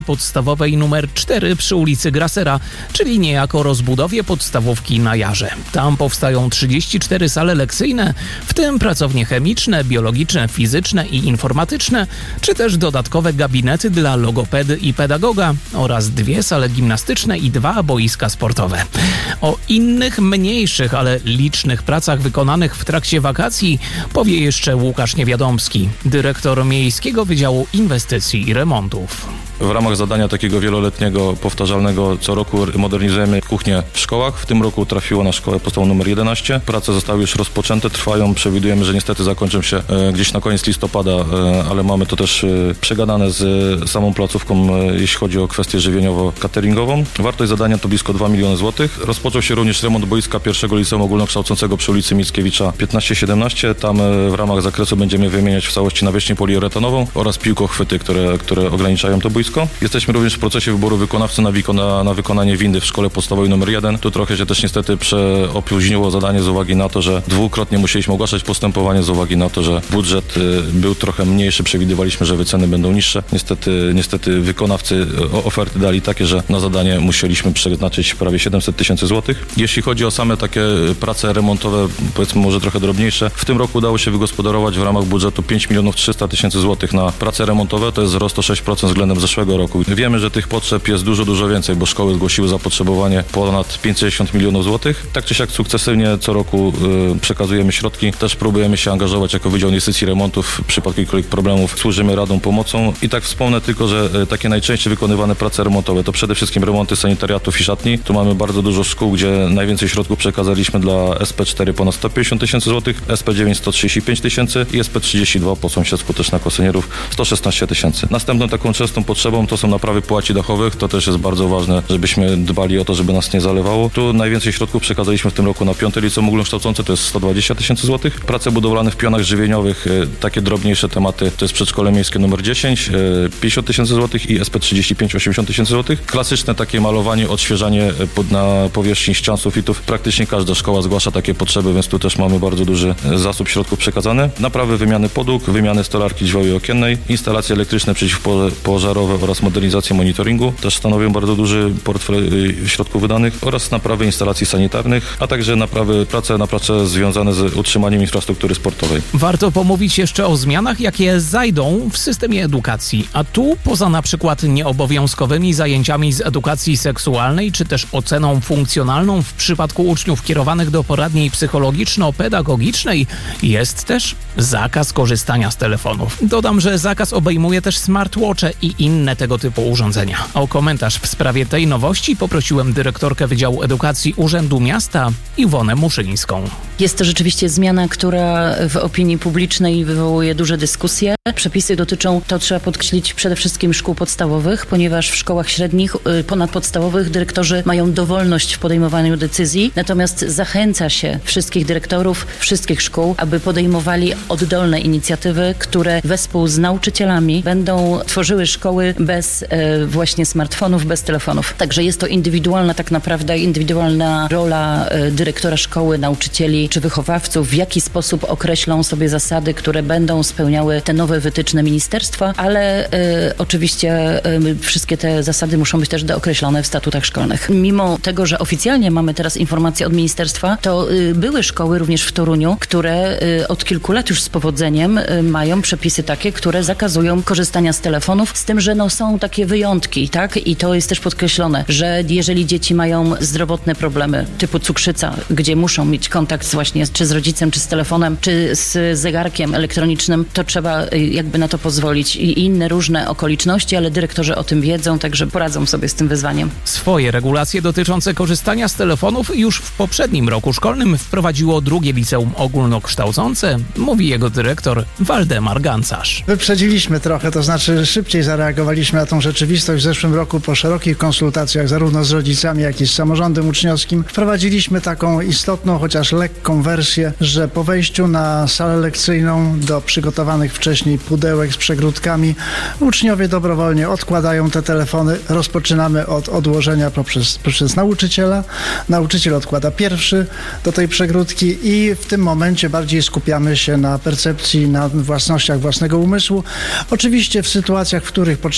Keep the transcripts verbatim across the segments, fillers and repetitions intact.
podstawowej numer cztery przy ulicy Grasera, czyli niejako rozbudowie podstawówki na Jarze. Tam powstają trzydzieści cztery sale lekcyjne, w tym pracownie chemiczne, biologiczne, fizyczne i informatyczne, czy też dodatkowe gabinety dla logopedy i pedagoga oraz dwie sale gimnastyczne i dwa boiska sportowe. O innych, mniejszych, ale licznych pracach wykonanych w trakcie wakacji powie jeszcze Łukasz Niewiadomski, dyrektor Miejskiego Wydziału Inwestycji i Remontów. W ramach zadania takiego wieloletniego, powtarzalnego, co roku modernizujemy kuchnię w szkołach. W tym roku trafiło na szkołę podstawową numer jedenaście. Prace zostały już rozpoczęte, trwają. Przewidujemy, że niestety zakończą się e, gdzieś na koniec listopada, e, ale mamy to też e, przegadane z e, samą placówką, e, jeśli chodzi o kwestię żywieniowo-cateringową. Wartość zadania to blisko dwa miliony złotych. Rozpoczął się również remont boiska pierwszego liceum ogólnokształcącego przy ulicy Mickiewicza piętnaście siedemnaście. Tam e, w ramach zakresu będziemy wymieniać w całości nawierzchnię poliuretanową oraz piłkochwyty, które, które ograniczają to boisko. Jesteśmy również w procesie wyboru wykonawcy na, wykona, na wykonanie windy w szkole podstawowej numer jeden. Tu trochę się też niestety przeopóźniło zadanie z uwagi na to, że dwukrotnie musieliśmy ogłaszać postępowanie z uwagi na to, że budżet był trochę mniejszy, przewidywaliśmy, że wyceny będą niższe. Niestety, niestety wykonawcy oferty dali takie, że na zadanie musieliśmy przeznaczyć prawie siedemset tysięcy złotych. Jeśli chodzi o same takie prace remontowe, powiedzmy może trochę drobniejsze, w tym roku udało się wygospodarować w ramach budżetu pięć milionów trzysta tysięcy złotych na prace remontowe. To jest wzrost o sześć procent względem zeszłego roku. Wiemy, że tych potrzeb jest dużo, dużo więcej, bo szkoły zgłosiły zapotrzebowanie ponad pięćdziesiąt milionów złotych. Tak czy siak sukcesywnie co roku y, przekazujemy środki. Też próbujemy się angażować jako Wydział Inwestycji i Remontów. W przypadku jakichkolwiek problemów służymy radą, pomocą. I tak wspomnę tylko, że y, takie najczęściej wykonywane prace remontowe to przede wszystkim remonty sanitariatów i szatni. Tu mamy bardzo dużo szkół, gdzie najwięcej środków przekazaliśmy dla S P cztery ponad sto pięćdziesiąt tysięcy złotych, S P dziewięć sto trzydzieści pięć tysięcy i S P trzydzieści dwa po sąsiedztwu też na kosynierów sto szesnaście tysięcy. Następną taką częstą potrzebą to są naprawy połaci dachowych. To też jest bardzo ważne, żebyśmy dbali o to, żeby nas nie zalewało. Tu najwięcej środków przekazaliśmy w tym roku na piąte liceum ogólnokształcące, to jest sto dwadzieścia tysięcy złotych. Prace budowlane w pionach żywieniowych, takie drobniejsze tematy, to jest przedszkole miejskie numer dziesięć, pięćdziesiąt tysięcy złotych i S P trzydzieści pięć osiemdziesiąt tysięcy złotych. Klasyczne takie malowanie, odświeżanie na powierzchni ścian, sufitów. Praktycznie każda szkoła zgłasza takie potrzeby, więc tu też mamy bardzo duży zasób środków przekazany. Naprawy wymiany podłóg, wymiany stolarki drzwiowej okiennej, instalacje elektryczne przeciwpożarowe oraz modernizację monitoringu też stanowią bardzo duży portfel środków wydanych oraz naprawy instalacji sanitarnych, a także naprawy, prace na prace związane z utrzymaniem infrastruktury sportowej. Warto pomówić jeszcze o zmianach, jakie zajdą w systemie edukacji, a tu poza na przykład nieobowiązkowymi zajęciami z edukacji seksualnej, czy też oceną funkcjonalną w przypadku uczniów kierowanych do poradni psychologiczno-pedagogicznej, jest też zakaz korzystania z telefonów. Dodam, że zakaz obejmuje też smartwatche i inne tego typu urządzenia. O komentarz w sprawie tej nowości poprosiłem dyrektorkę Wydziału Edukacji Urzędu Miasta Iwonę Muszyńską. Jest to rzeczywiście zmiana, która w opinii publicznej wywołuje duże dyskusje. Przepisy dotyczą, to trzeba podkreślić, przede wszystkim szkół podstawowych, ponieważ w szkołach średnich, ponadpodstawowych dyrektorzy mają dowolność w podejmowaniu decyzji, natomiast zachęca się wszystkich dyrektorów wszystkich szkół, aby podejmowali oddolne inicjatywy, które wespół z nauczycielami będą tworzyły szkoły bez e, właśnie smartfonów, bez telefonów. Także jest to indywidualna tak naprawdę, indywidualna rola e, dyrektora szkoły, nauczycieli czy wychowawców, w jaki sposób określą sobie zasady, które będą spełniały te nowe wytyczne ministerstwa, ale e, oczywiście e, wszystkie te zasady muszą być też dookreślone w statutach szkolnych. Mimo tego, że oficjalnie mamy teraz informacje od ministerstwa, to e, były szkoły również w Toruniu, które e, od kilku lat już z powodzeniem e, mają przepisy takie, które zakazują korzystania z telefonów, z tym, że no, są takie wyjątki, tak? I to jest też podkreślone, że jeżeli dzieci mają zdrowotne problemy typu cukrzyca, gdzie muszą mieć kontakt z właśnie czy z rodzicem, czy z telefonem, czy z zegarkiem elektronicznym, to trzeba jakby na to pozwolić. I inne różne okoliczności, ale dyrektorzy o tym wiedzą, także poradzą sobie z tym wyzwaniem. Swoje regulacje dotyczące korzystania z telefonów już w poprzednim roku szkolnym wprowadziło drugie liceum ogólnokształcące, mówi jego dyrektor Waldemar Gancarz. Wyprzedziliśmy trochę, to znaczy szybciej zareagowaliśmy na tą rzeczywistość. W zeszłym roku po szerokich konsultacjach zarówno z rodzicami, jak i z samorządem uczniowskim wprowadziliśmy taką istotną, chociaż lekką wersję, że po wejściu na salę lekcyjną do przygotowanych wcześniej pudełek z przegródkami uczniowie dobrowolnie odkładają te telefony. Rozpoczynamy od odłożenia poprzez, poprzez nauczyciela. Nauczyciel odkłada pierwszy do tej przegródki i w tym momencie bardziej skupiamy się na percepcji, na własnościach własnego umysłu. Oczywiście w sytuacjach, w których potrzebujemy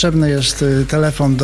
potrzebny jest telefon do